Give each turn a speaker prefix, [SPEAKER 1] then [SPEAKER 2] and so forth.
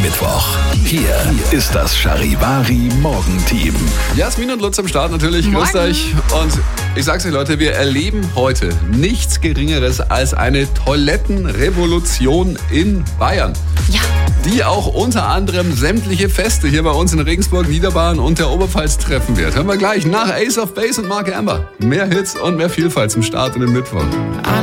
[SPEAKER 1] Mittwoch. Hier ist das Charivari Morgenteam.
[SPEAKER 2] Jasmin und Lutz am Start natürlich.
[SPEAKER 3] Moin.
[SPEAKER 2] Grüßt euch. Und ich sag's euch, Leute, wir erleben heute nichts Geringeres als eine Toilettenrevolution in Bayern.
[SPEAKER 3] Ja.
[SPEAKER 2] Die auch unter anderem sämtliche Feste hier bei uns in Regensburg, Niederbayern und der Oberpfalz treffen wird. Hören wir gleich nach Ace of Base und Mark Amber. Mehr Hits und mehr Vielfalt zum Start in den Mittwoch.